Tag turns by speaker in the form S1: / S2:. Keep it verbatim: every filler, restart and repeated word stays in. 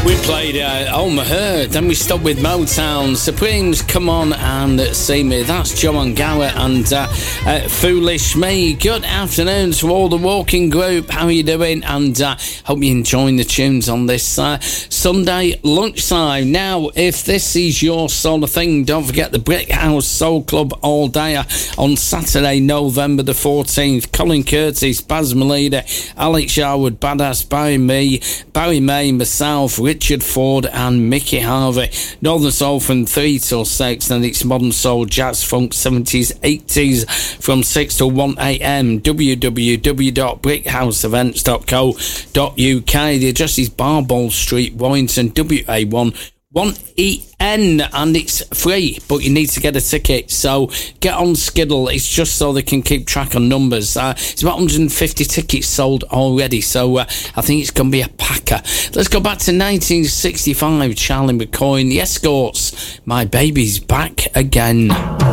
S1: We played uh, Oh My Heard, then we stopped with Motown, Supremes, Come On and See Me. That's Joan Gower and uh, uh, Foolish Me. Good afternoon to all the walking group. How are you doing? And uh, hope you're enjoying the tunes on this uh, Sunday lunchtime. Now, if this is your sort of thing, don't forget the Brick House Soul Club all day on Saturday, November the fourteenth. Colin Curtis, Baz Malida, Alex Yarwood, Badass Barry Me, Barry May, myself, Richard Ford and Mickey Harvey. Northern Soul from three till six, then it's Modern Soul, Jazz, Funk, seventies, eighties from six till one a.m. w w w dot brick house events dot co dot u k. The address is Barball Street, Warrington, W A one one E N, and it's free, but you need to get a ticket, so get on Skiddle. It's just so they can keep track on numbers. Uh, it's about one hundred fifty tickets sold already, so uh, I think it's going to be a packer. Let's go back to nineteen sixty-five, Charlie McCoy and the Escorts, My Baby's Back Again.